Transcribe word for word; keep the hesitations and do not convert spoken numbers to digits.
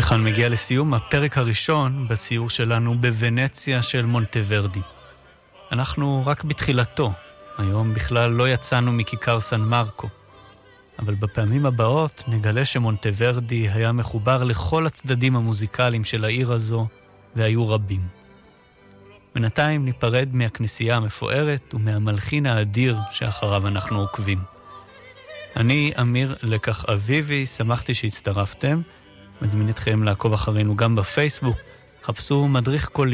וכאן מגיע לסיום הפרק הראשון בסיור שלנו בוונציה של מונטוורדי. אנחנו רק בתחילתו, היום בכלל לא יצאנו מכיכר סן מרקו, אבל בפעמים הבאות נגלה שמונטוורדי היה מחובר לכל הצדדים המוזיקליים של העיר הזו, והיו רבים. בינתיים ניפרד מהכנסייה המפוארת ומהמלחין האדיר שאחריו אנחנו עוקבים. אני אמיר לקח אביבי, שמחתי שהצטרפתם, מזמין אתכם לעקוב אחרינו גם בפייסבוק, חפשו מדריך קולי.